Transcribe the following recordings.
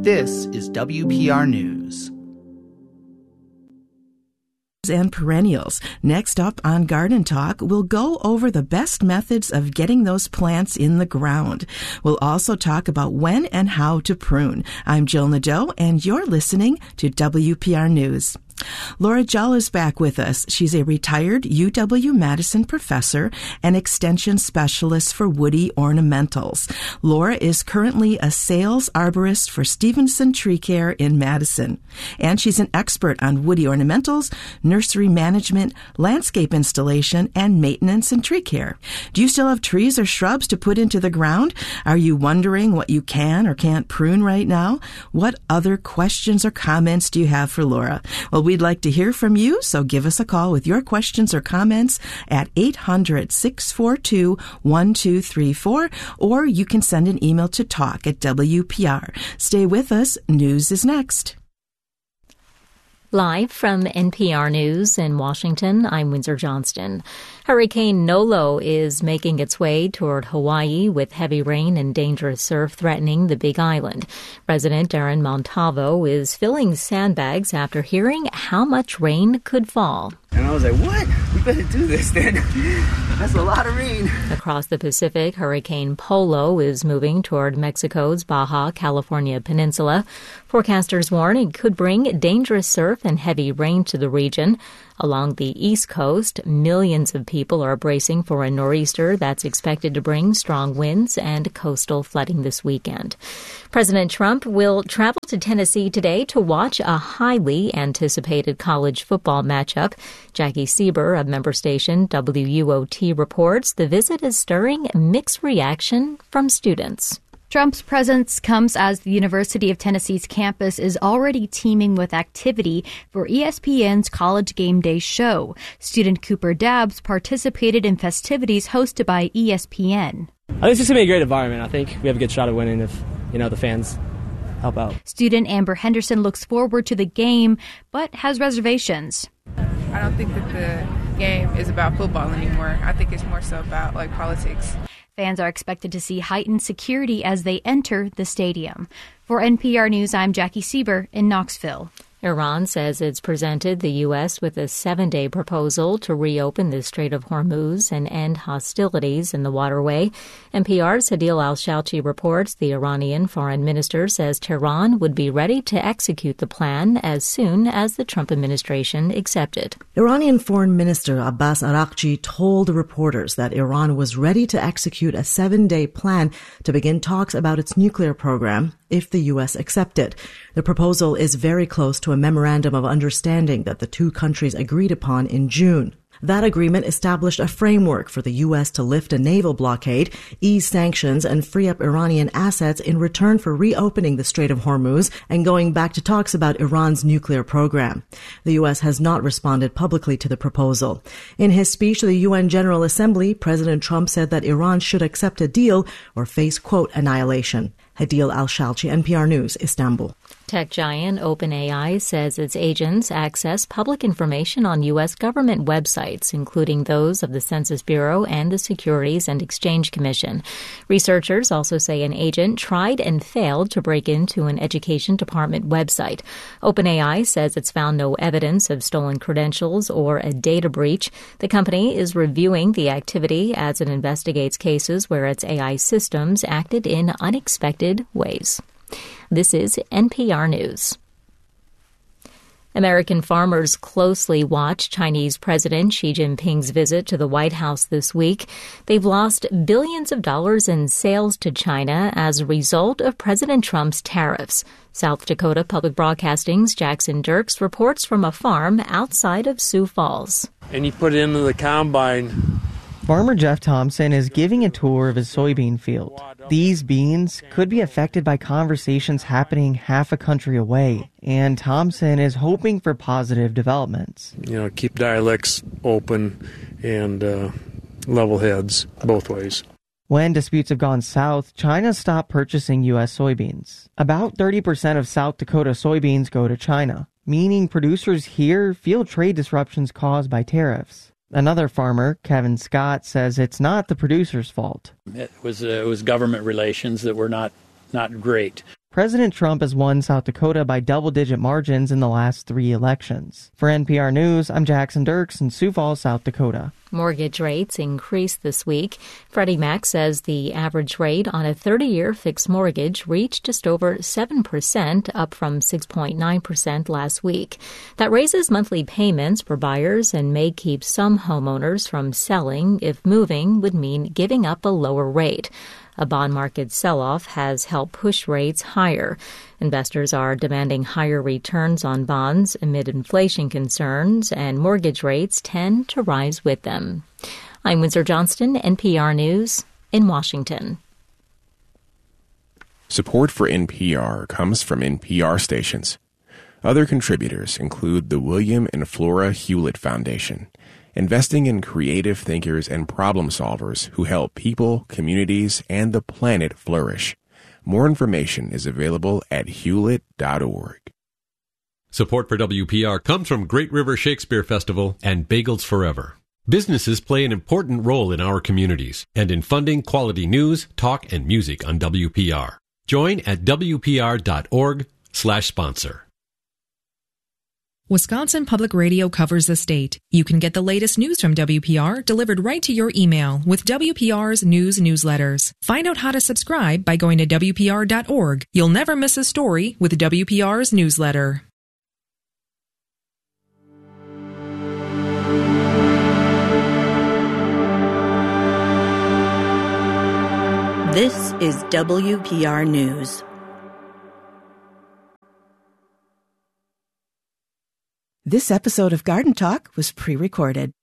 This is WPR News. And perennials. Next up on Garden Talk, we'll go over the best methods of getting those plants in the ground. We'll also talk about when and how to prune. I'm Jill Nadeau, and you're listening to WPR News. Laura Jull is back with us. She's a retired UW-Madison professor and extension specialist for woody ornamentals. Laura is currently a sales arborist for Stevenson Tree Care in Madison. And she's an expert on woody ornamentals, nursery management, landscape installation, and maintenance and tree care. Do you still have trees or shrubs to put into the ground? Are you wondering what you can or can't prune right now? What other questions or comments do you have for Laura? Well, we'd like to hear from you, so give us a call with your questions or comments at 800-642-1234, or you can send an email to talk@WPR. Stay with us. News is next. Live from NPR News in Washington, I'm Windsor Johnston. Hurricane Nolo is making its way toward Hawaii with heavy rain and dangerous surf threatening the Big Island. Resident Darren Montalvo is filling sandbags after hearing how much rain could fall. And I was like, what? We better do this then. That's a lot of rain. Across the Pacific, Hurricane Polo is moving toward Mexico's Baja California Peninsula. Forecasters warn it could bring dangerous surf and heavy rain to the region. Along the East Coast, millions of people are bracing for a nor'easter that's expected to bring strong winds and coastal flooding this weekend. President Trump will travel to Tennessee today to watch a highly anticipated college football matchup. Jackie Sieber of member station WUOT reports the visit is stirring mixed reaction from students. Trump's presence comes as the University of Tennessee's campus is already teeming with activity for ESPN's College Game Day show. Student Cooper Dabbs participated in festivities hosted by ESPN. I think it's just going to be a great environment. I think we have a good shot at winning if, the fans help out. Student Amber Henderson looks forward to the game, but has reservations. I don't think that the game is about football anymore. I think it's more so about, politics. Fans are expected to see heightened security as they enter the stadium. For NPR News, I'm Jackie Sieber in Knoxville. Iran says it's presented the U.S. with a 7-day proposal to reopen the Strait of Hormuz and end hostilities in the waterway. NPR's Hadil al-Shalchi reports the Iranian foreign minister says Tehran would be ready to execute the plan as soon as the Trump administration accepted. Iranian Foreign Minister Abbas Araghchi told reporters that Iran was ready to execute a 7-day plan to begin talks about its nuclear program if the U.S. accepted. The proposal is very close to a memorandum of understanding that the two countries agreed upon in June. That agreement established a framework for the U.S. to lift a naval blockade, ease sanctions, and free up Iranian assets in return for reopening the Strait of Hormuz and going back to talks about Iran's nuclear program. The U.S. has not responded publicly to the proposal. In his speech to the UN General Assembly, President Trump said that Iran should accept a deal or face, quote, annihilation. Hadil al-Shalchi, NPR News, Istanbul. Tech giant OpenAI says its agents access public information on U.S. government websites, including those of the Census Bureau and the Securities and Exchange Commission. Researchers also say an agent tried and failed to break into an education department website. OpenAI says it's found no evidence of stolen credentials or a data breach. The company is reviewing the activity as it investigates cases where its AI systems acted in unexpected ways. This is NPR News. American farmers closely watch Chinese President Xi Jinping's visit to the White House this week. They've lost billions of dollars in sales to China as a result of President Trump's tariffs. South Dakota Public Broadcasting's Jackson Dirks reports from a farm outside of Sioux Falls. And you put it into the combine. Farmer Jeff Thompson is giving a tour of his soybean field. These beans could be affected by conversations happening half a country away, and Thompson is hoping for positive developments. Keep dialects open and level heads both ways. When disputes have gone south, China stopped purchasing U.S. soybeans. About 30% of South Dakota soybeans go to China, meaning producers here feel trade disruptions caused by tariffs. Another farmer, Kevin Scott, says it's not the producer's fault. It was government relations that were not great. President Trump has won South Dakota by double-digit margins in the last 3 elections. For NPR News, I'm Jackson Dirks in Sioux Falls, South Dakota. Mortgage rates increased this week. Freddie Mac says the average rate on a 30-year fixed mortgage reached just over 7%, up from 6.9% last week. That raises monthly payments for buyers and may keep some homeowners from selling if moving would mean giving up a lower rate. A bond market sell-off has helped push rates higher. Investors are demanding higher returns on bonds amid inflation concerns, and mortgage rates tend to rise with them. I'm Windsor Johnston, NPR News in Washington. Support for NPR comes from NPR stations. Other contributors include the William and Flora Hewlett Foundation, investing in creative thinkers and problem solvers who help people, communities, and the planet flourish. More information is available at hewlett.org. Support for WPR comes from Great River Shakespeare Festival and Bagels Forever. Businesses play an important role in our communities and in funding quality news, talk, and music on WPR. Join at WPR.org/sponsor. Wisconsin Public Radio covers the state. You can get the latest news from WPR delivered right to your email with WPR's news newsletters. Find out how to subscribe by going to WPR.org. You'll never miss a story with WPR's newsletter. This is WPR News. This episode of Garden Talk was pre-recorded.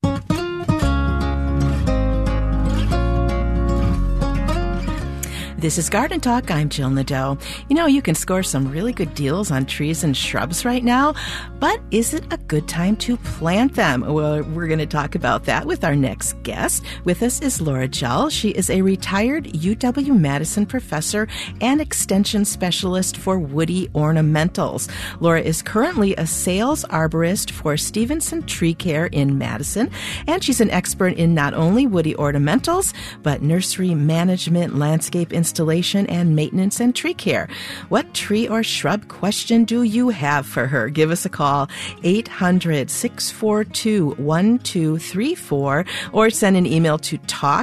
This is Garden Talk. I'm Jill Nadeau. You know, you can score some really good deals on trees and shrubs right now, but is it a good time to plant them? Well, we're going to talk about that with our next guest. With us is Laura Jell. She is a retired UW-Madison professor and extension specialist for woody ornamentals. Laura is currently a sales arborist for Stevenson Tree Care in Madison, and she's an expert in not only woody ornamentals, but nursery management, landscape installation and maintenance and tree care. What tree or shrub question do you have for her? Give us a call, 800-642-1234, or send an email to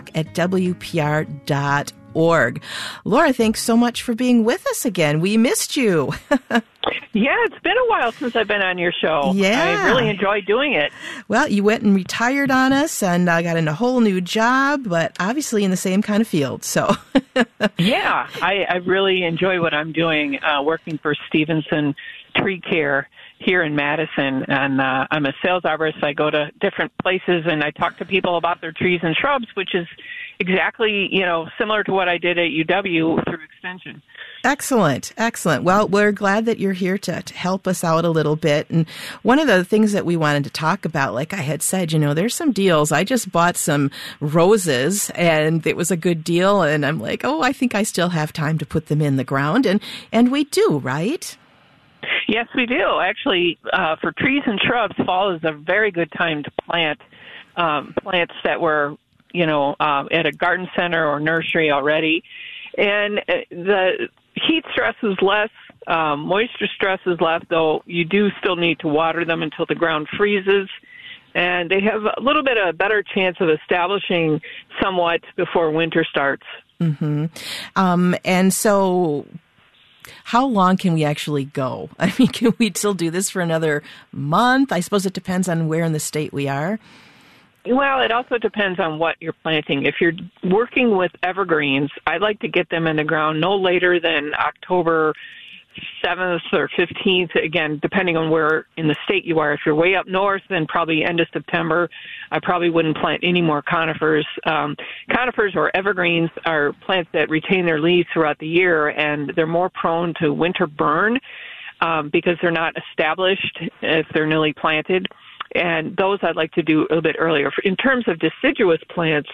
talk@wpr.org. Laura, thanks so much for being with us again. We missed you. Yeah, it's been a while since I've been on your show. Yeah. I really enjoyed doing it. Well, you went and retired on us and got in a whole new job, but obviously in the same kind of field. So, yeah, I really enjoy what I'm doing, working for Stevenson Tree Care here in Madison. And I'm a sales arborist. I go to different places and I talk to people about their trees and shrubs, which is exactly, similar to what I did at UW through Extension. Excellent. Excellent. Well, we're glad that you're here to help us out a little bit. And one of the things that we wanted to talk about, like I had said, there's some deals. I just bought some roses and it was a good deal. And I'm like, I think I still have time to put them in the ground. And we do, right? Yes, we do. Actually, for trees and shrubs, fall is a very good time to plant plants that were, at a garden center or nursery already. And the heat stress is less, moisture stress is less, though you do still need to water them until the ground freezes. And they have a little bit of a better chance of establishing somewhat before winter starts. Mm-hmm. And so how long can we actually go? I mean, can we still do this for another month? I suppose it depends on where in the state we are. Well, it also depends on what you're planting. If you're working with evergreens, I like to get them in the ground no later than October 7th or 15th, again, depending on where in the state you are. If you're way up north, then probably end of September. I probably wouldn't plant any more conifers. Conifers or evergreens are plants that retain their leaves throughout the year, and they're more prone to winter burn because they're not established if they're newly planted. And those I'd like to do a little bit earlier. In terms of deciduous plants,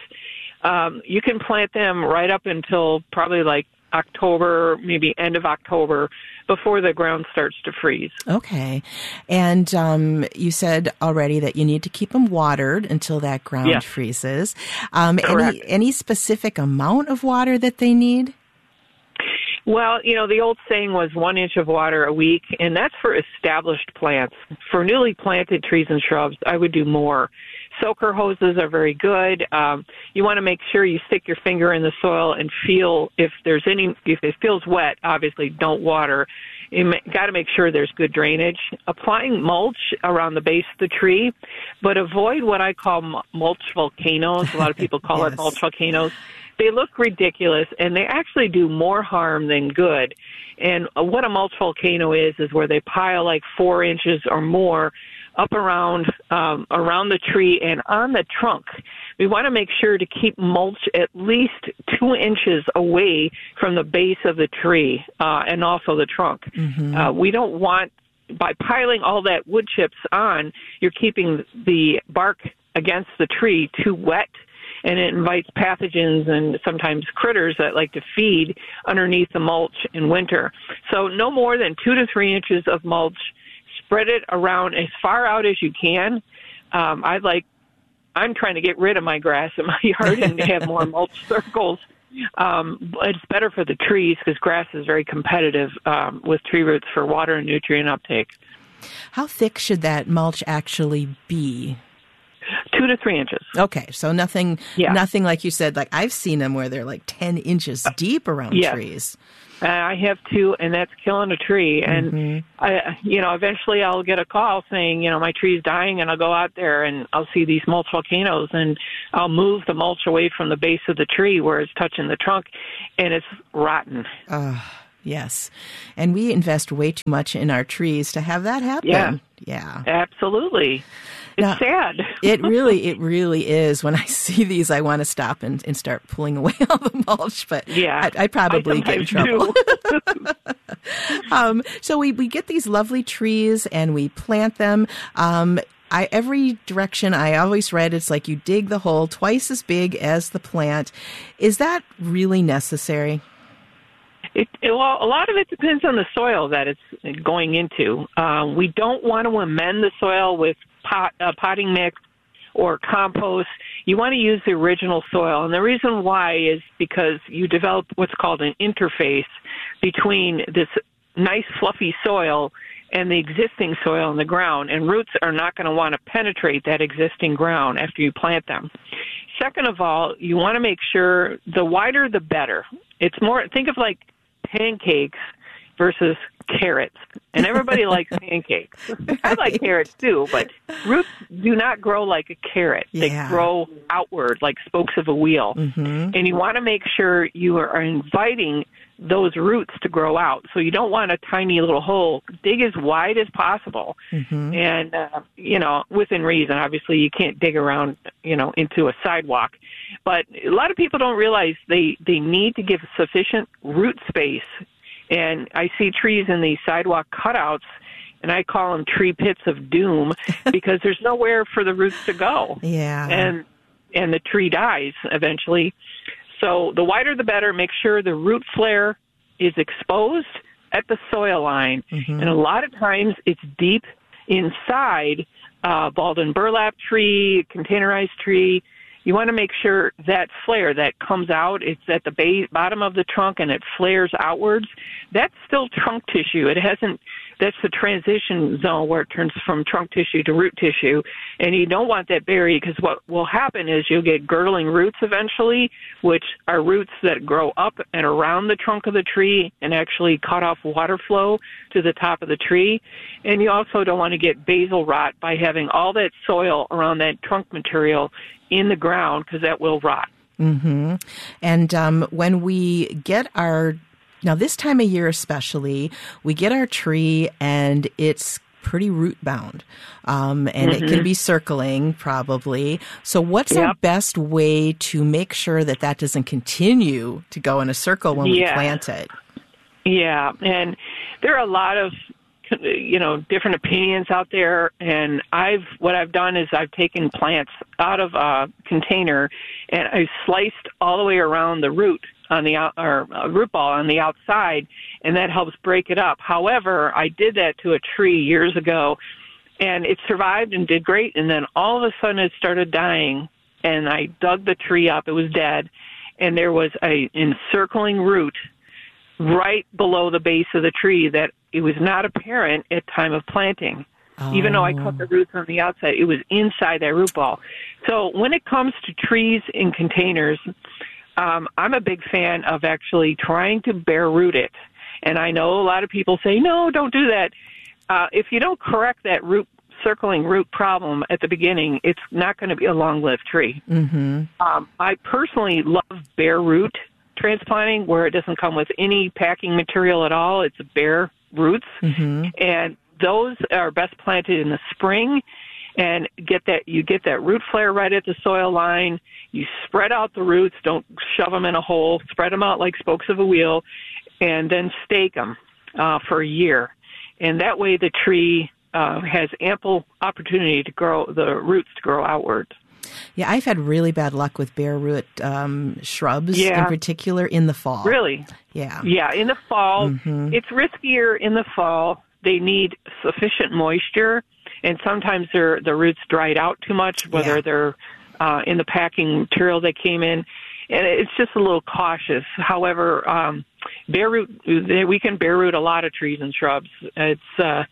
you can plant them right up until probably like October, maybe end of October, before the ground starts to freeze. Okay. And you said already that you need to keep them watered until that ground freezes. Any specific amount of water that they need? Well, the old saying was 1 inch of water a week, and that's for established plants. For newly planted trees and shrubs, I would do more. Soaker hoses are very good. You want to make sure you stick your finger in the soil and feel if it feels wet, obviously don't water. You got to make sure there's good drainage. Applying mulch around the base of the tree, but avoid what I call mulch volcanoes. A lot of people call it mulch volcanoes. They look ridiculous, and they actually do more harm than good. And what a mulch volcano is where they pile like 4 inches or more up around the tree and on the trunk. We want to make sure to keep mulch at least 2 inches away from the base of the tree and also the trunk. We don't want, by piling all that wood chips on, you're keeping the bark against the tree too wet, and it invites pathogens and sometimes critters that like to feed underneath the mulch in winter. So no more than 2 to 3 inches of mulch. Spread it around as far out as you can. I'm trying to get rid of my grass in my yard and have more mulch circles. It's better for the trees because grass is very competitive with tree roots for water and nutrient uptake. How thick should that mulch actually be? 2 to 3 inches. Okay, so nothing like you said. Like I've seen them where they're like 10 inches deep around trees. I have too, and that's killing a tree. And eventually I'll get a call saying, my tree's dying, and I'll go out there and I'll see these mulch volcanoes, and I'll move the mulch away from the base of the tree where it's touching the trunk, and it's rotten. Yes, and we invest way too much in our trees to have that happen. Yeah, absolutely. It's sad. It really is. When I see these, I want to stop and start pulling away all the mulch. But I probably get in trouble. So we get these lovely trees and we plant them. Every direction I always read, it's like you dig the hole twice as big as the plant. Is that really necessary? Well, a lot of it depends on the soil that it's going into. We don't want to amend the soil with potting mix or compost. You want to use the original soil. And the reason why is because you develop what's called an interface between this nice fluffy soil and the existing soil in the ground. And roots are not going to want to penetrate that existing ground after you plant them. Second of all, you want to make sure the wider the better. It's more, think of like pancakes versus carrots. And everybody likes pancakes. I like carrots too, but roots do not grow like a carrot. They grow outward like spokes of a wheel. And you want to make sure you are inviting those roots to grow out. So you don't want a tiny little hole. Dig as wide as possible. And, within reason. Obviously, you can't dig around, into a sidewalk. But a lot of people don't realize they need to give sufficient root space. And I see trees in these sidewalk cutouts, and I call them tree pits of doom because there's nowhere for the roots to go. And the tree dies eventually. So the wider the better. Make sure the root flare is exposed at the soil line. And a lot of times it's deep inside baldwin burlap tree, containerized tree. You want to make sure that flare that comes out, it's at the bottom of the trunk and it flares outwards. That's still trunk tissue. That's the transition zone where it turns from trunk tissue to root tissue. And you don't want that buried because what will happen is you'll get girdling roots eventually, which are roots that grow up and around the trunk of the tree and actually cut off water flow to the top of the tree. And you also don't want to get basal rot by having all that soil around that trunk material in the ground because that will rot. And when we get now this time of year especially, we get our tree and it's pretty root bound. And it can be circling probably. So what's our best way to make sure that doesn't continue to go in a circle when we plant it? Yeah, and there are a lot of different opinions out there, and what I've done is I've taken plants out of a container and I've sliced all the way around the root on the root ball on the outside, and that helps break it up. However, I did that to a tree years ago, and it survived and did great, and then all of a sudden it started dying, and I dug the tree up. It was dead, and there was a encircling root right below the base of the tree that it was not apparent at time of planting. Even though I cut the roots on the outside, it was inside that root ball. So when it comes to trees in containers, I'm a big fan of actually trying to bare root it. And I know a lot of people say, no, don't do that. If you don't correct that circling root problem at the beginning, it's not going to be a long-lived tree. Mm-hmm. I personally love bare root transplanting, where it doesn't come with any packing material at all. It's bare roots. Mm-hmm. And those are best planted in the spring, and you get that root flare right at the soil line. You spread out the roots, don't shove them in a hole, spread them out like spokes of a wheel, and then stake them for a year. And that way the tree has ample opportunity to grow, the roots to grow outward. Yeah, I've had really bad luck with bare root shrubs in particular in the fall. Really? Yeah. Yeah, in the fall. Mm-hmm. It's riskier in the fall. They need sufficient moisture, and sometimes the roots dried out too much, whether they're in the packing material they came in, and it's just a little cautious. However, bare root, we can bare root a lot of trees and shrubs. It's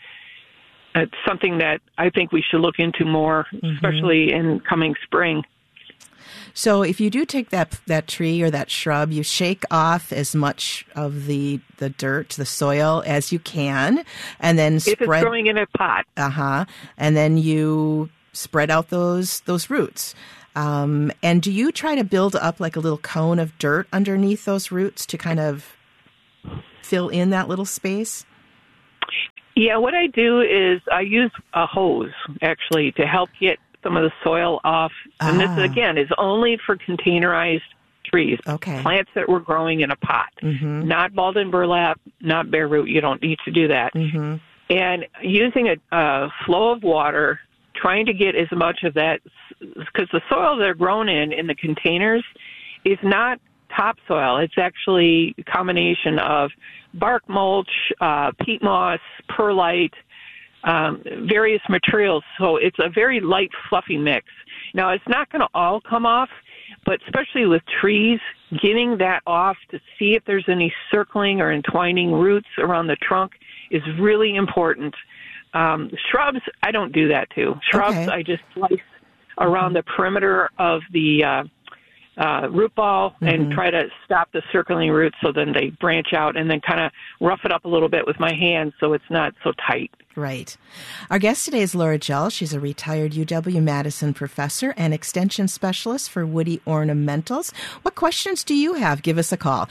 something that I think we should look into more, especially in coming spring. So if you do take that tree or that shrub, you shake off as much of the dirt, the soil, as you can, and then if it's growing in a pot. And then you spread out those roots. And do you try to build up like a little cone of dirt underneath those roots to kind of fill in that little space? Yeah, what I do is I use a hose, actually, to help get some of the soil off. And this, again, is only for containerized trees, plants that were growing in a pot, not balled in burlap, not bare root. You don't need to do that. And using a flow of water, trying to get as much of that, because the soil they're grown in the containers is not topsoil. It's actually a combination of bark mulch, peat moss, perlite, various materials. So it's a very light, fluffy mix. Now, it's not going to all come off, but especially with trees, getting that off to see if there's any circling or entwining roots around the trunk is really important. Shrubs, I don't do that too. Shrubs, I just slice around the perimeter of the root ball and try to stop the circling roots so then they branch out, and then kind of rough it up a little bit with my hands so it's not so tight. Right. Our guest today is Laura Gell. She's a retired UW-Madison professor and extension specialist for woody ornamentals. What questions do you have? Give us a call,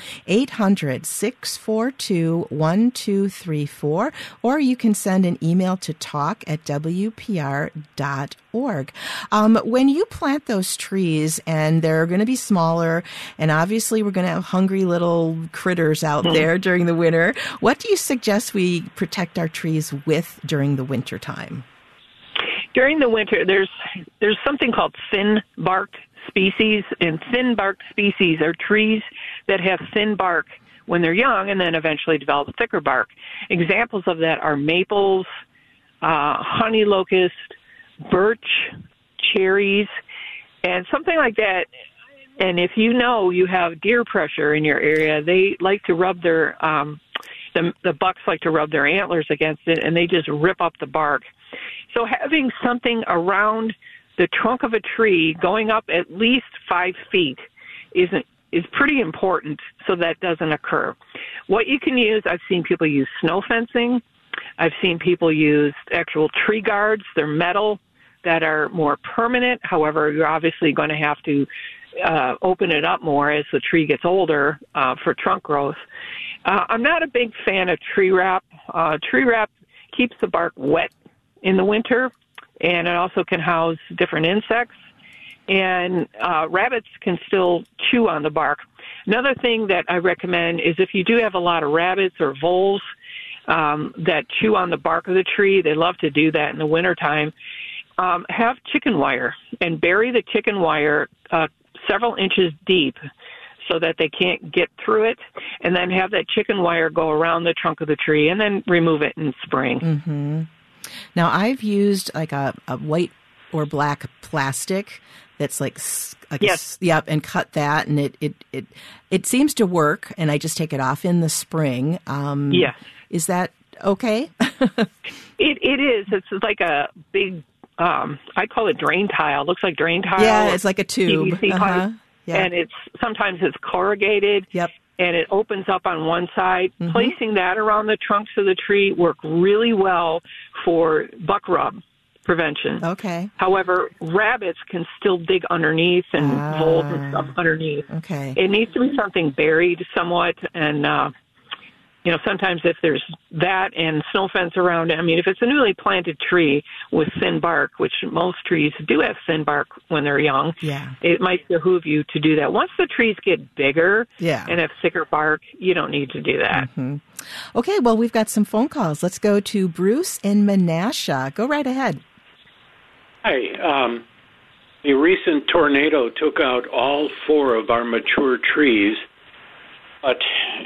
800-642-1234, or you can send an email to talk@wpr.org. When you plant those trees, and they're going to be smaller, and obviously we're going to have hungry little critters out there during the winter, what do you suggest we protect our trees with during the winter time? During the winter, there's something called thin-barked species, and thin-barked species are trees that have thin bark when they're young and then eventually develop thicker bark. Examples of that are maples, honey locust, birch, cherries, and something like that. And if you know you have deer pressure in your area, they like to rub their the bucks like to rub their antlers against it, and they just rip up the bark. So having something around the trunk of a tree going up at least 5 feet is pretty important so that doesn't occur. What you can use, I've seen people use snow fencing. I've seen people use actual tree guards. They're metal that are more permanent. However, you're obviously going to have to open it up more as the tree gets older for trunk growth. I'm not a big fan of tree wrap. Tree wrap keeps the bark wet in the winter, and it also can house different insects. And rabbits can still chew on the bark. Another thing that I recommend is if you do have a lot of rabbits or voles that chew on the bark of the tree, they love to do that in the wintertime, have chicken wire and bury the chicken wire several inches deep so that they can't get through it, and then have that chicken wire go around the trunk of the tree and then remove it in spring. Now, I've used like a white or black plastic that's like yes. Yep, and cut that, and it seems to work, and I just take it off in the spring. Yes. Is that okay? It is. It's like a big, I call it drain tile. It looks like drain tile. Yeah, it's like a tube. PVC pipe. Yeah. And sometimes it's corrugated. Yep. And it opens up on one side. Mm-hmm. Placing that around the trunks of the tree work really well for buck rub prevention. Okay. However, rabbits can still dig underneath and voles and stuff underneath. Okay. It needs to be something buried somewhat, and sometimes if there's that and snow fence around it, I mean, if it's a newly planted tree with thin bark, which most trees do have thin bark when they're young, it might behoove you to do that. Once the trees get bigger and have thicker bark, you don't need to do that. Mm-hmm. Okay, well, we've got some phone calls. Let's go to Bruce in Menasha. Go right ahead. Hi. A recent tornado took out all 4 of our mature trees, but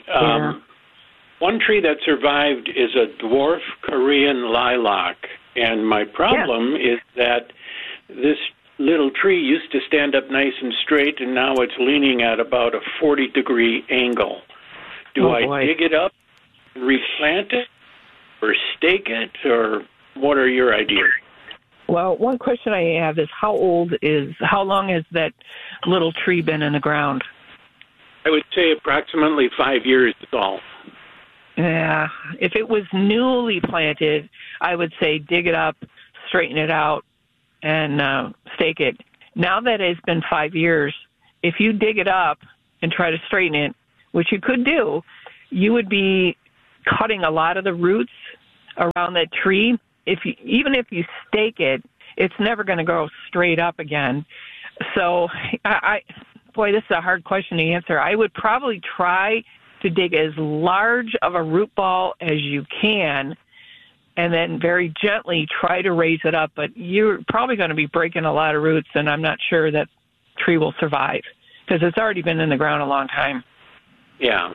one tree that survived is a dwarf Korean lilac, and my problem is that this little tree used to stand up nice and straight, and now it's leaning at about a 40-degree angle. Do I dig it up and replant it, or stake it, or what are your ideas? Well, one question I have is how long has that little tree been in the ground? I would say approximately 5 years is all. Yeah. If it was newly planted, I would say dig it up, straighten it out, and stake it. Now that it's been 5 years, if you dig it up and try to straighten it, which you could do, you would be cutting a lot of the roots around that tree. Even if you stake it, it's never going to grow straight up again. So, boy, this is a hard question to answer. I would probably try to dig as large of a root ball as you can, and then very gently try to raise it up. But you're probably going to be breaking a lot of roots, and I'm not sure that tree will survive because it's already been in the ground a long time. Yeah.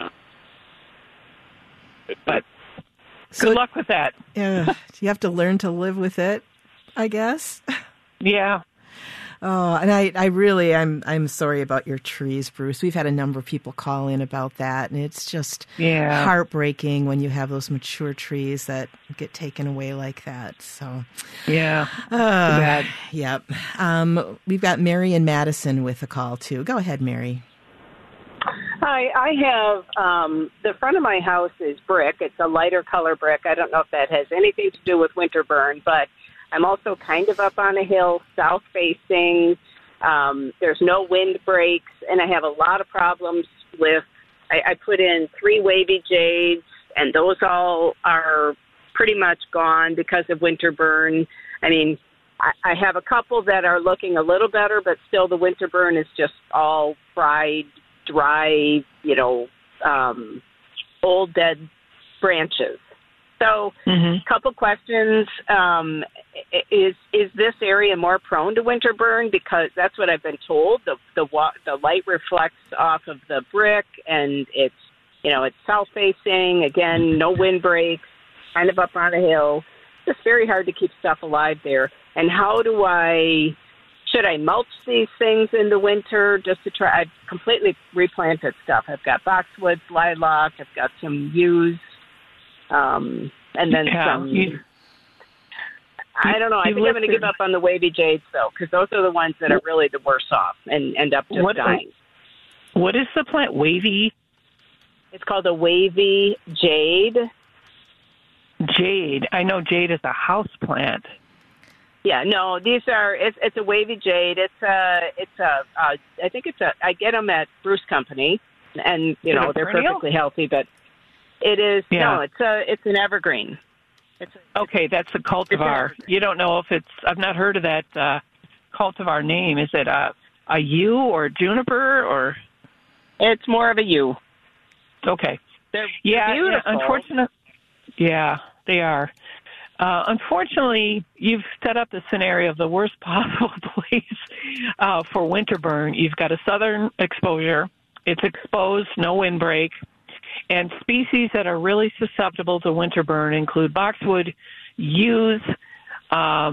But good luck with that. Yeah, you have to learn to live with it, I guess. Yeah. Oh, and I'm sorry about your trees, Bruce. We've had a number of people call in about that, and it's just heartbreaking when you have those mature trees that get taken away like that. So, bad. Yep. We've got Mary and Madison with a call too. Go ahead, Mary. Hi, I have the front of my house is brick. It's a lighter color brick. I don't know if that has anything to do with winter burn, but I'm also kind of up on a hill, south facing. There's no wind breaks, and I have a lot of problems with. I put in 3 wavy jades, and those all are pretty much gone because of winter burn. I mean, I have a couple that are looking a little better, but still the winter burn is just all fried, dry, old dead branches. So, couple questions. Is this area more prone to winter burn? Because that's what I've been told. The light reflects off of the brick, and it's south facing. Again, no wind breaks. Kind of up on a hill. It's very hard to keep stuff alive there. And how do should I mulch these things in the winter just to try? I've completely replanted stuff. I've got boxwoods, lilac. I've got some yews, and then some. I don't know. I think I'm going to give up on the wavy jades, though, because those are the ones that are really the worst off and end up just dying. What is the plant? Wavy? It's called a wavy jade. Jade. I know jade is a house plant. Yeah, no, these are. It's a wavy jade. I get them at Bruce Company, and they're perfectly healthy. But it is it's an evergreen. Okay, that's a cultivar. You don't know if it's. I've not heard of that cultivar name. Is it a yew or juniper or? It's more of a yew. Okay. They're beautiful. Unfortunately, they are. Unfortunately, you've set up the scenario of the worst possible place for winter burn. You've got a southern exposure. It's exposed, no windbreak. And species that are really susceptible to winter burn include boxwood, yews,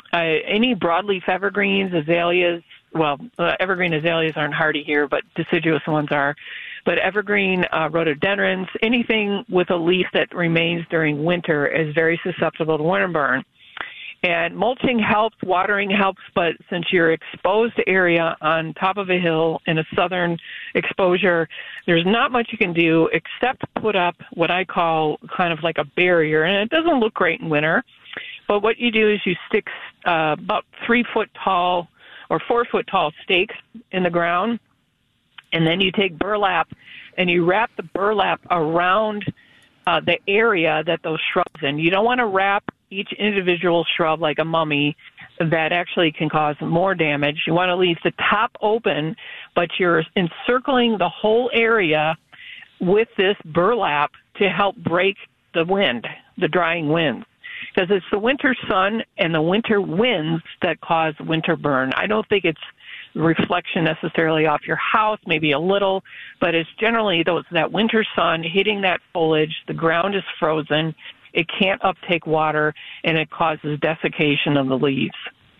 Any broadleaf evergreens, azaleas, well, evergreen azaleas aren't hardy here, but deciduous ones are. But evergreen rhododendrons, anything with a leaf that remains during winter is very susceptible to winter burn. And mulching helps, watering helps, but since you're exposed area on top of a hill in a southern exposure, there's not much you can do except put up what I call kind of like a barrier. And it doesn't look great in winter, but what you do is you stick about 3-foot tall or 4-foot tall stakes in the ground, and then you take burlap and you wrap the burlap around the area that those shrubs in. You don't want to wrap each individual shrub like a mummy. That actually can cause more damage. You want to leave the top open, but you're encircling the whole area with this burlap to help break the wind, the drying winds. Because it's the winter sun and the winter winds that cause winter burn. I don't think it's reflection necessarily off your house, maybe a little, but it's generally that winter sun hitting that foliage. The ground is frozen. It can't uptake water, and it causes desiccation of the leaves.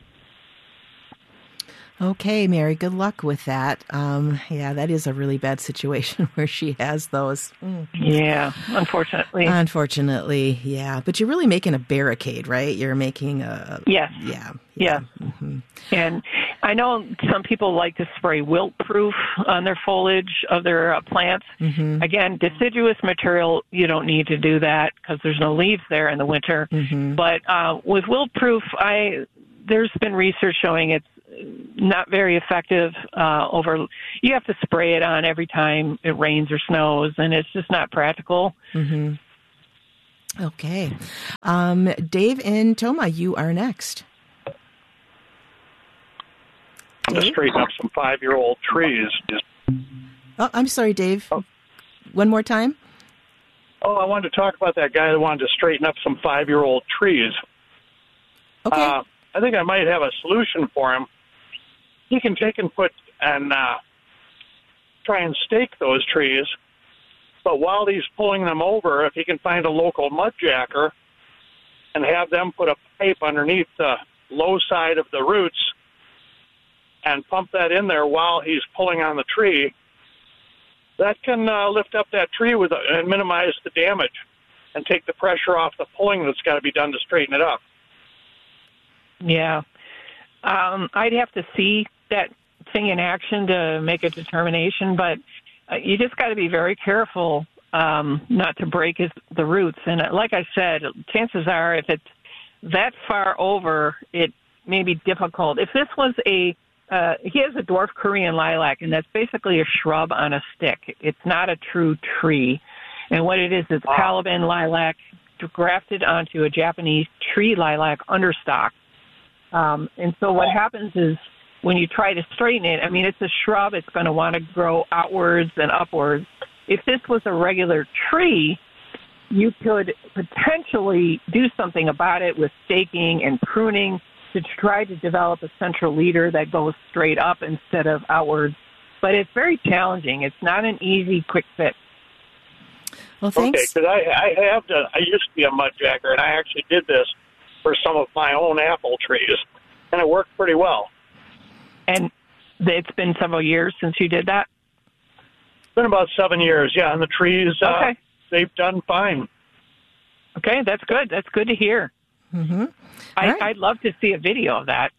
Okay, Mary, good luck with that. Yeah, that is a really bad situation where she has those. Yeah, unfortunately. Unfortunately, yeah. But you're really making a barricade, right? You're making a... Yes. Yeah. Mm-hmm. And I know some people like to spray wilt-proof on their foliage of their plants. Mm-hmm. Again, deciduous material, you don't need to do that because there's no leaves there in the winter. Mm-hmm. But with wilt-proof, there's been research showing it's not very effective you have to spray it on every time it rains or snows, and it's just not practical. Mm-hmm. Okay. Dave in Toma, you are next. To straighten up some 5-year-old trees. Oh, I'm sorry, Dave. One more time? I wanted to talk about that guy that wanted to straighten up some 5-year-old trees. Okay. I think I might have a solution for him. He can take and try and stake those trees, but while he's pulling them over, if he can find a local mudjacker and have them put a pipe underneath the low side of the roots and pump that in there while he's pulling on the tree, that can lift up that tree and minimize the damage and take the pressure off the pulling that's got to be done to straighten it up. Yeah. I'd have to see that thing in action to make a determination, but you just got to be very careful not to break the roots. And like I said, chances are if it's that far over, it may be difficult. If this was he has a dwarf Korean lilac, and that's basically a shrub on a stick. It's not a true tree. And what it is Calaban lilac grafted onto a Japanese tree lilac understock. And so what happens is when you try to straighten it, I mean, it's a shrub. It's going to want to grow outwards and upwards. If this was a regular tree, you could potentially do something about it with staking and pruning to try to develop a central leader that goes straight up instead of outwards. But it's very challenging. It's not an easy, quick fix. Well, thanks. Okay, because I used to be a mudjacker, and I actually did this for some of my own apple trees, and it worked pretty well. And it's been several years since you did that? It's been about 7 years, yeah, and the trees, okay. They've done fine. Okay, that's good. That's good to hear. Mm-hmm. I'd love to see a video of that.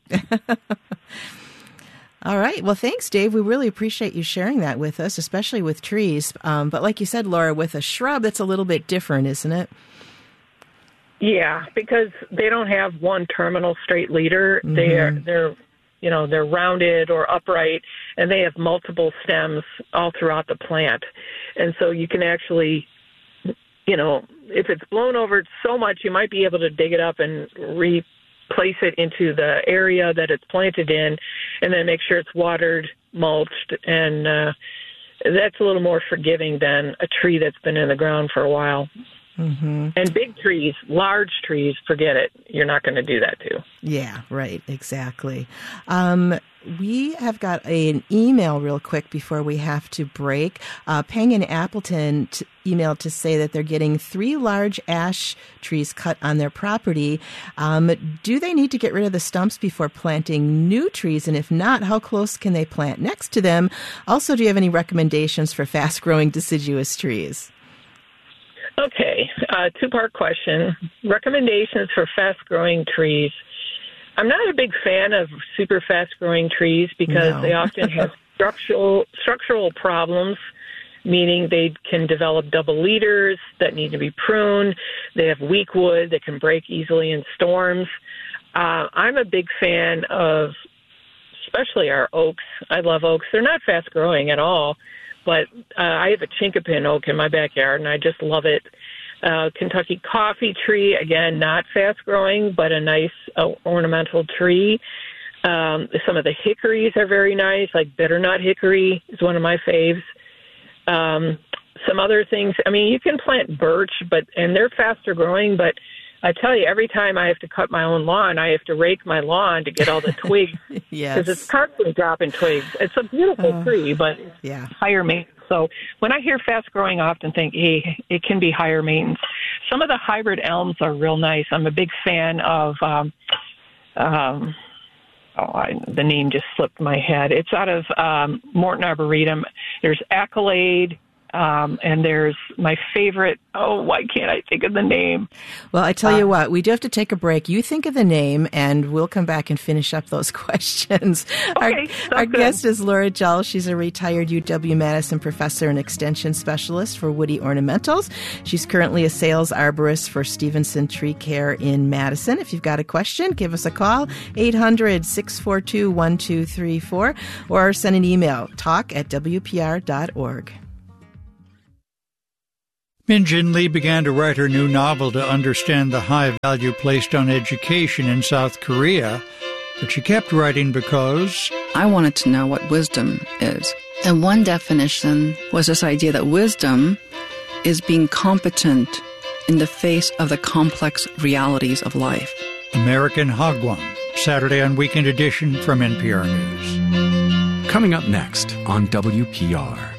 All right. Well, thanks, Dave. We really appreciate you sharing that with us, especially with trees. But like you said, Laura, with a shrub, it's a little bit different, isn't it? Yeah, because they don't have one terminal straight leader. Mm-hmm. They're rounded or upright, and they have multiple stems all throughout the plant. And so you can actually, if it's blown over so much, you might be able to dig it up and replace it into the area that it's planted in, and then make sure it's watered, mulched, and that's a little more forgiving than a tree that's been in the ground for a while. Mm-hmm. And big trees, large trees, forget it. You're not going to do that too. Yeah, right. Exactly. we have got an email real quick before we have to break. Peng in Appleton emailed to say that they're getting 3 large ash trees cut on their property. Do they need to get rid of the stumps before planting new trees? And if not, how close can they plant next to them? Also, do you have any recommendations for fast-growing deciduous trees? Okay, 2-part question. Recommendations for fast-growing trees. I'm not a big fan of super fast-growing trees because they often have structural problems, meaning they can develop double leaders that need to be pruned. They have weak wood that can break easily in storms. I'm a big fan of especially our oaks. I love oaks. They're not fast-growing at all. But I have a chinkapin oak in my backyard, and I just love it. Kentucky coffee tree, again, not fast-growing, but a nice ornamental tree. Some of the hickories are very nice, like bitternut hickory is one of my faves. Some other things, I mean, you can plant birch, and they're faster-growing, but I tell you, every time I have to cut my own lawn, I have to rake my lawn to get all the twigs. Yes. Because it's constantly dropping twigs. It's a beautiful tree, but it's higher maintenance. So when I hear fast growing, I often think, hey, it can be higher maintenance. Some of the hybrid elms are real nice. I'm a big fan of, the name just slipped my head. It's out of Morton Arboretum. There's Accolade. And there's my favorite, why can't I think of the name? Well, I tell you what, we do have to take a break. You think of the name, and we'll come back and finish up those questions. Okay, our guest is Laura Jull. She's a retired UW-Madison professor and extension specialist for woody ornamentals. She's currently a sales arborist for Stevenson Tree Care in Madison. If you've got a question, give us a call, 800-642-1234, or send an email, talk@wpr.org. Min Jin Lee began to write her new novel to understand the high value placed on education in South Korea, but she kept writing because I wanted to know what wisdom is. And one definition was this idea that wisdom is being competent in the face of the complex realities of life. American Hagwon, Saturday on Weekend Edition from NPR News. Coming up next on WPR.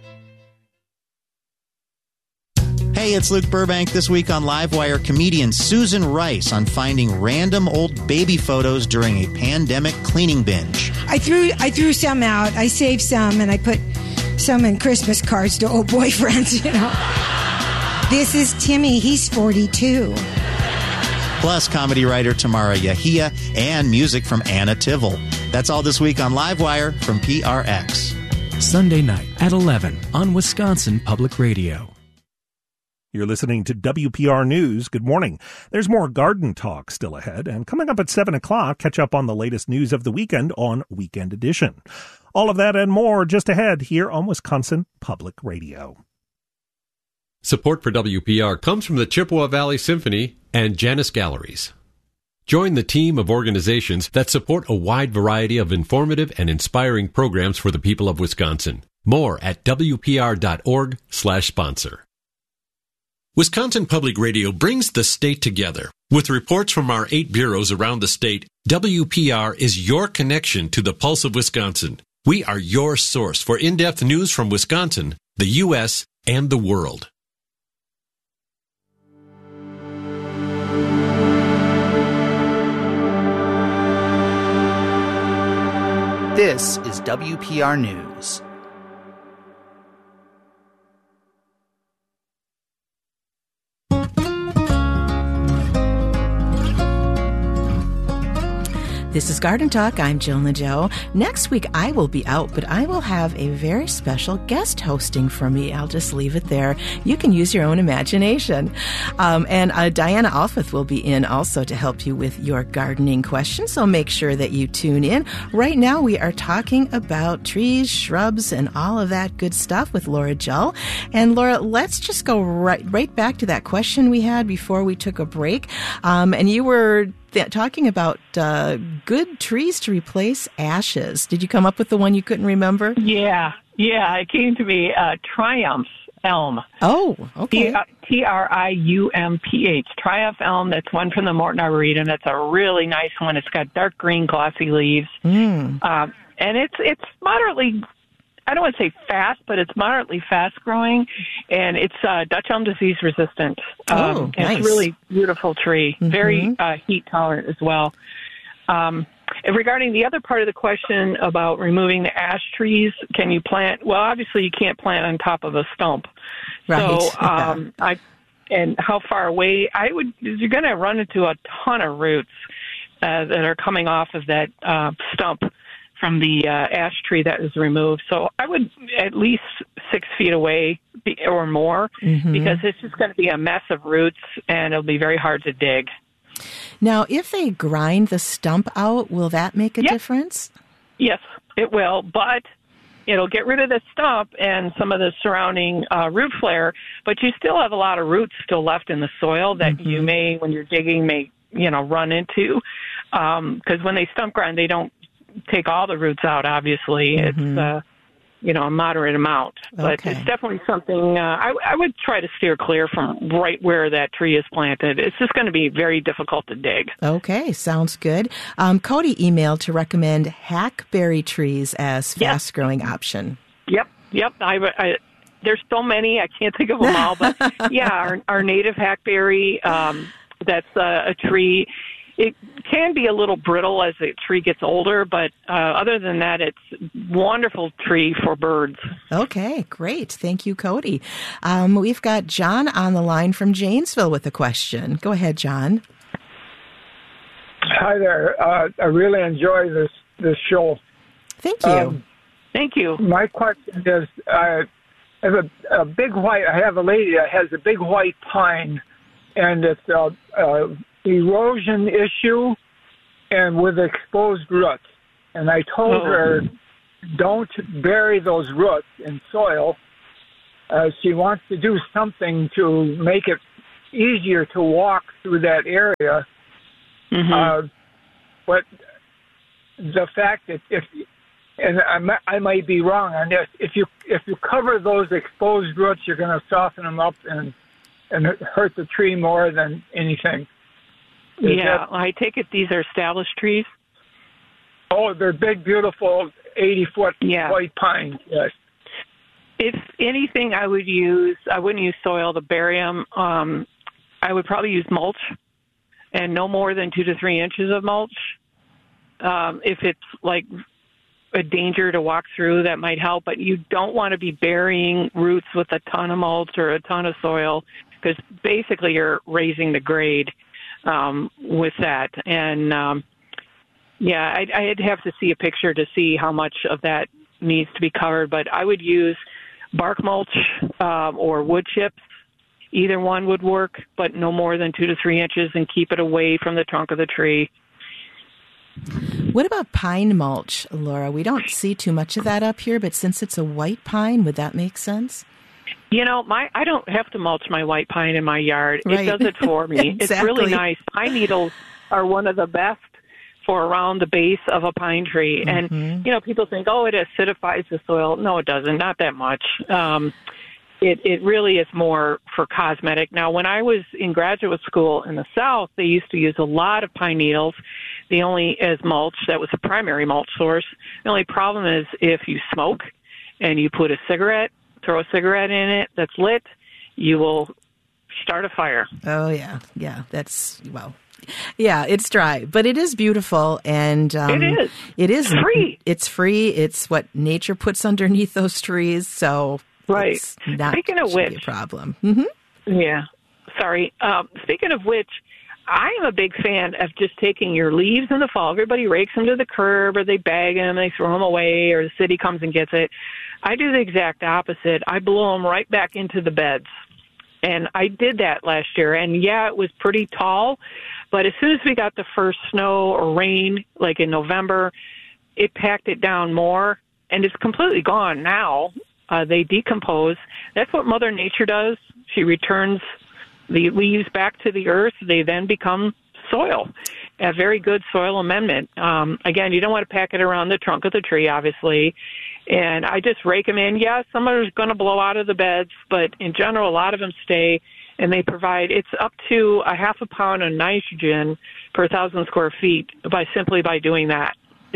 Hey, it's Luke Burbank. This week on Livewire, comedian Susan Rice on finding random old baby photos during a pandemic cleaning binge. I threw some out. I saved some, and I put some in Christmas cards to old boyfriends, you know. This is Timmy. He's 42. Plus, comedy writer Tamara Yahia and music from Anna Tivel. That's all this week on Livewire from PRX. Sunday night at 11 on Wisconsin Public Radio. You're listening to WPR News. Good morning. There's more garden talk still ahead, and coming up at 7 o'clock, catch up on the latest news of the weekend on Weekend Edition. All of that and more just ahead here on Wisconsin Public Radio. Support for WPR comes from the Chippewa Valley Symphony and Janus Galleries. Join the team of organizations that support a wide variety of informative and inspiring programs for the people of Wisconsin. More at WPR.org/sponsor. Wisconsin Public Radio brings the state together. With reports from our 8 bureaus around the state, WPR is your connection to the pulse of Wisconsin. We are your source for in-depth news from Wisconsin, the U.S., and the world. This is WPR News. This is Garden Talk. I'm Jill Nadeau. Next week, I will be out, but I will have a very special guest hosting for me. I'll just leave it there. You can use your own imagination. And Diana Alfith will be in also to help you with your gardening questions, so make sure that you tune in. Right now, we are talking about trees, shrubs, and all of that good stuff with Laura Jull. And Laura, let's just go right back to that question we had before we took a break. And you were talking about good trees to replace ashes. Did you come up with the one you couldn't remember? Yeah, it came to me, Triumph elm. Oh, okay. Triumph, Triumph elm. That's one from the Morton Arboretum. That's a really nice one. It's got dark green glossy leaves. And it's moderately, I don't want to say fast, but it's moderately fast growing, and it's Dutch elm disease resistant. Nice. It's a really beautiful tree, very heat tolerant as well. And regarding the other part of the question about removing the ash trees, can you plant? Well, obviously you can't plant on top of a stump. Right. So, and how far away? You're going to run into a ton of roots that are coming off of that stump from the ash tree that was removed. So I would at least 6 feet away or more, because it's just going to be a mess of roots, and it'll be very hard to dig. Now, if they grind the stump out, will that make a difference? Yes, it will, but it'll get rid of the stump and some of the surrounding root flare, but you still have a lot of roots still left in the soil that you may, when you're digging, run into. Because when they stump grind, they don't take all the roots out, obviously. It's, a moderate amount. But it's definitely something I would try to steer clear from right where that tree is planted. It's just going to be very difficult to dig. Okay, sounds good. Cody emailed to recommend hackberry trees as fast-growing option. Yep. There's so many, I can't think of them all. But, our native hackberry, that's a tree. It can be a little brittle as the tree gets older, but other than that, it's a wonderful tree for birds. Okay, great. Thank you, Cody. We've got John on the line from Janesville with a question. Go ahead, John. Hi there. I really enjoy this show. Thank you. Thank you. My question is, I have I have a lady that has a big white pine, and it's erosion issue and with exposed roots. And I told her, don't bury those roots in soil. She wants to do something to make it easier to walk through that area. But the fact that I might be wrong on this, if you cover those exposed roots, you're going to soften them up and hurt the tree more than anything. I take it these are established trees? Oh, they're big, beautiful 80-foot white pines, yes. If anything, I wouldn't use soil to bury them. I would probably use mulch, and no more than 2 to 3 inches of mulch. If it's like a danger to walk through, that might help, but you don't want to be burying roots with a ton of mulch or a ton of soil, because basically you're raising the grade with that. And I'd have to see a picture to see how much of that needs to be covered, but I would use bark mulch or wood chips. Either one would work, but no more than 2 to 3 inches, and keep it away from the trunk of the tree. What about pine mulch, Laura? We don't see too much of that up here, but since it's a white pine, would that make sense? I don't have to mulch my white pine in my yard. Right. It does it for me. Exactly. It's really nice. Pine needles are one of the best for around the base of a pine tree. And, people think, it acidifies the soil. No, it doesn't. Not that much. It really is more for cosmetic. Now, when I was in graduate school in the South, they used to use a lot of pine needles, as mulch. That was the primary mulch source. The only problem is if you smoke and you put throw a cigarette in it that's lit, you will start a fire. Oh, yeah. Yeah, it's dry, but it is beautiful, and it is free. It's free. It's what nature puts underneath those trees, so it's not Speaking of which, a problem. Yeah, sorry. Speaking of which, I am a big fan of just taking your leaves in the fall. Everybody rakes them to the curb, or they bag them, they throw them away, or the city comes and gets it. I do the exact opposite. I blow them right back into the beds. And I did that last year. And, it was pretty tall. But as soon as we got the first snow or rain, like in November, it packed it down more. And it's completely gone now. They decompose. That's what Mother Nature does. She returns the leaves back to the earth. They then become soil. A very good soil amendment. Again, you don't want to pack it around the trunk of the tree, obviously. And I just rake them in. Yeah, some are going to blow out of the beds, but in general, a lot of them stay, and they provide, it's up to a half a pound of nitrogen per 1,000 square feet by doing that.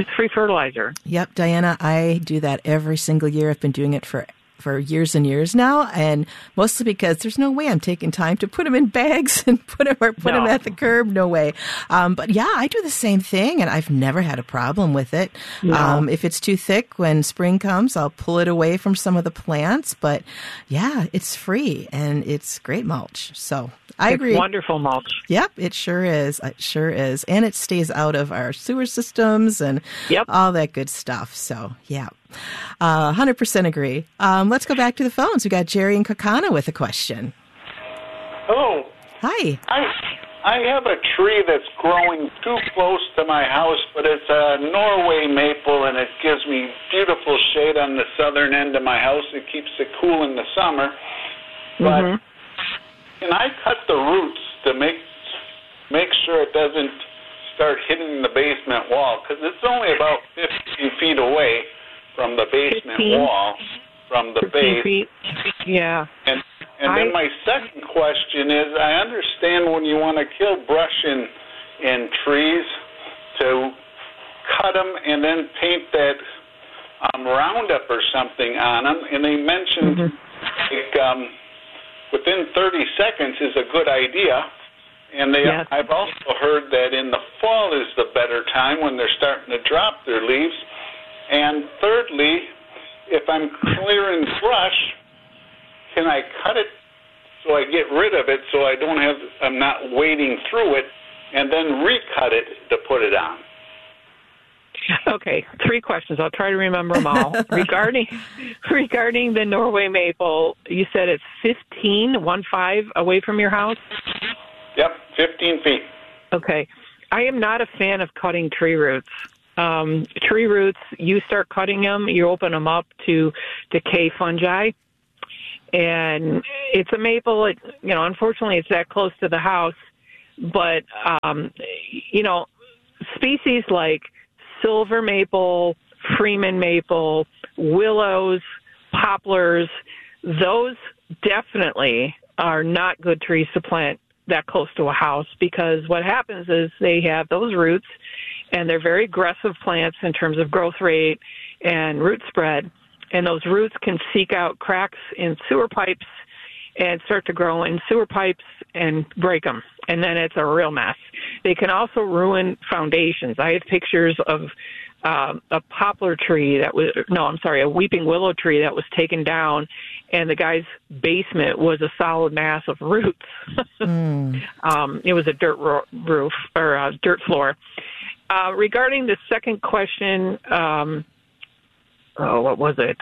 It's free fertilizer. Yep, Diana, I do that every single year. I've been doing it for years and years now, and mostly because there's no way I'm taking time to put them in bags and put them at the curb. No way. But yeah, I do the same thing, and I've never had a problem with it. No. If it's too thick when spring comes, I'll pull it away from some of the plants. But yeah, it's free and it's great mulch. So I agree. It's wonderful mulch. Yep, it sure is. It sure is. And it stays out of our sewer systems and all that good stuff. So yeah. 100% agree. Let's go back to the phones. We got Jerry and Kakana with a question. Hello. Hi. I have a tree that's growing too close to my house, but it's a Norway maple, and it gives me beautiful shade on the southern end of my house. It keeps it cool in the summer. But can I cut the roots to make sure it doesn't start hitting the basement wall? Because it's only about 15 feet away from the basement wall, from the base. Feet. Yeah. And then my second question is, I understand when you want to kill brush in trees, to cut them and then paint that Roundup or something on them. And they mentioned within 30 seconds is a good idea. And I've also heard that in the fall is the better time when they're starting to drop their leaves. And thirdly, if I'm clearing brush, can I cut it so I get rid of it so I'm not wading through it, and then recut it to put it on? Okay, 3 questions. I'll try to remember them all. Regarding the Norway maple, you said it's 15 away from your house? Yep, 15 feet. Okay. I am not a fan of cutting tree roots. Tree roots, you start cutting them, you open them up to decay fungi. And it's a maple, unfortunately it's that close to the house. But, species like silver maple, Freeman maple, willows, poplars, those definitely are not good trees to plant that close to a house, because what happens is they have those roots, and they're very aggressive plants in terms of growth rate and root spread. And those roots can seek out cracks in sewer pipes and start to grow in sewer pipes and break them. And then it's a real mess. They can also ruin foundations. I have pictures of a poplar tree a weeping willow tree that was taken down, and the guy's basement was a solid mass of roots. It was a dirt roof or a dirt floor. Regarding the second question, what was it?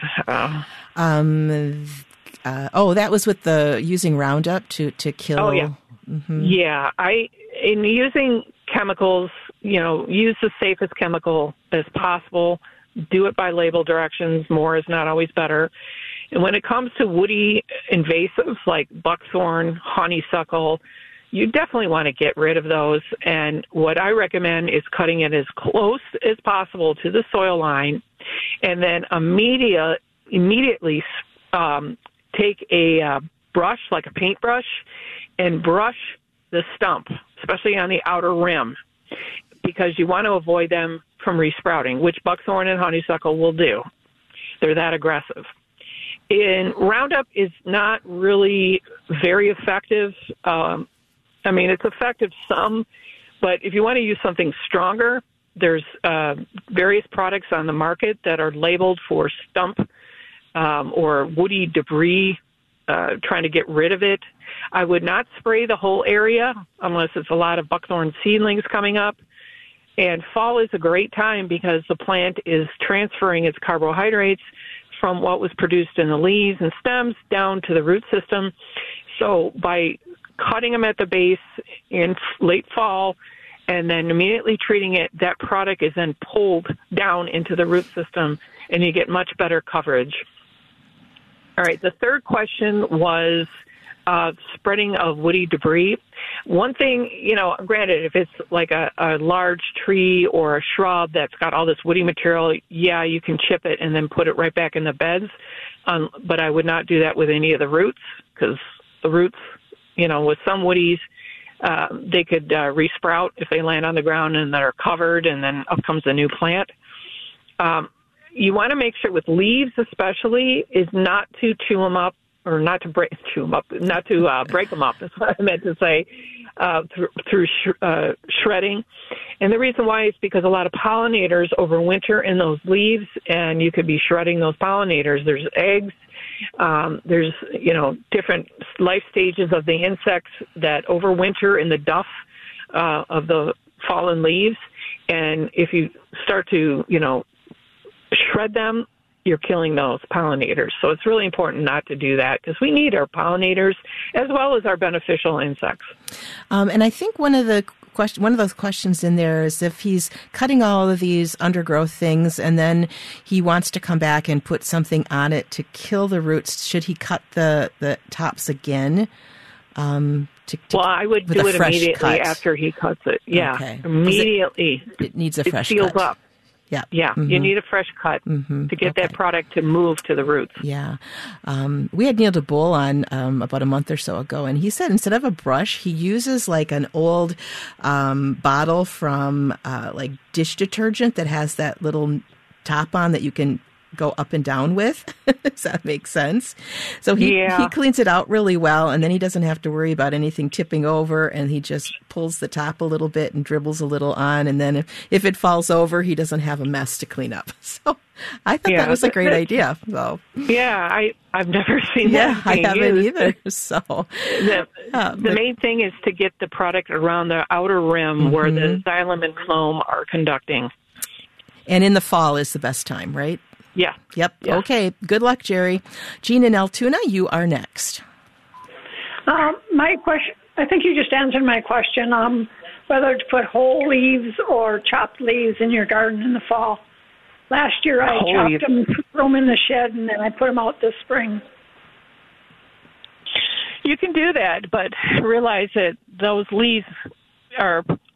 That was with the using Roundup to kill. Oh, yeah. Yeah. In using chemicals, use the safest chemical as possible. Do it by label directions. More is not always better. And when it comes to woody invasives like buckthorn, honeysuckle, you definitely want to get rid of those. And what I recommend is cutting it as close as possible to the soil line, and then immediately take a brush, like a paintbrush, and brush the stump, especially on the outer rim, because you want to avoid them from resprouting, which buckthorn and honeysuckle will do. They're that aggressive. Roundup is not really very effective. It's effective some, but if you want to use something stronger, there's various products on the market that are labeled for stump or woody debris, trying to get rid of it. I would not spray the whole area unless it's a lot of buckthorn seedlings coming up. And fall is a great time because the plant is transferring its carbohydrates from what was produced in the leaves and stems down to the root system. So by cutting them at the base in late fall and then immediately treating it, that product is then pulled down into the root system, and you get much better coverage. All right, the third question was spreading of woody debris. One thing, granted, if it's like a large tree or a shrub that's got all this woody material, yeah, you can chip it and then put it right back in the beds. But I would not do that with any of the roots, because the roots, with some woodies, they could resprout if they land on the ground and they're covered, and then up comes a new plant. you want to make sure with leaves especially is not to chew them up or not to break them up. Is what I meant to say. Through shredding. And the reason why is because a lot of pollinators overwinter in those leaves, and you could be shredding those pollinators. There's eggs. There's, different life stages of the insects that overwinter in the duff of the fallen leaves. And if you start to, shred them, you're killing those pollinators. So it's really important not to do that because we need our pollinators as well as our beneficial insects. And I think one of those questions in there is if he's cutting all of these undergrowth things and then he wants to come back and put something on it to kill the roots, should he cut the tops again? I would do it immediately after he cuts it. Yeah, okay. Immediately. It needs a fresh cut. It seals up. Yeah. Yeah. Mm-hmm. You need a fresh cut to get that product to move to the roots. Yeah. We had Neil DeBoel on about a month or so ago, and he said instead of a brush, he uses like an old bottle from like dish detergent that has that little top on that you can go up and down with. Does that make sense? So he cleans it out really well, and then he doesn't have to worry about anything tipping over, and he just pulls the top a little bit and dribbles a little on, and then if it falls over, he doesn't have a mess to clean up. So I thought that was a great idea. So I've never seen that. I haven't either. So the main thing is to get the product around the outer rim where the xylem and phloem are conducting. And in the fall is the best time, right? Yeah. Yep. Yeah. Okay. Good luck, Jerry. Jean in Altoona, you are next. My question, I think you just answered my question, whether to put whole leaves or chopped leaves in your garden in the fall. Last year I chopped them, threw them in the shed, and then I put them out this spring. You can do that, but realize that those leaves are